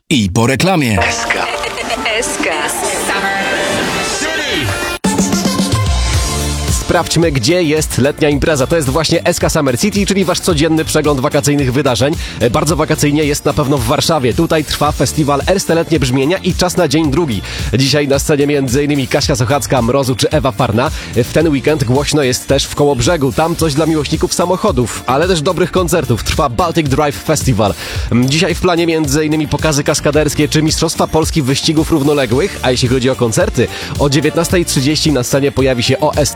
I po reklamie. SK. Sprawdźmy, gdzie jest letnia impreza. To jest właśnie SK Summer City, czyli wasz codzienny przegląd wakacyjnych wydarzeń. Bardzo wakacyjnie jest na pewno w Warszawie. Tutaj trwa festiwal Erste Letnie Brzmienia i czas na dzień drugi. Dzisiaj na scenie m.in. Kasia Sochacka, Mrozu czy Ewa Farna. W ten weekend głośno jest też w Kołobrzegu. Tam coś dla miłośników samochodów, ale też dobrych koncertów. Trwa Baltic Drive Festival. Dzisiaj w planie m.in. pokazy kaskaderskie czy Mistrzostwa Polski wyścigów równoległych, a jeśli chodzi o koncerty, o 19:30 na scenie pojawi się OST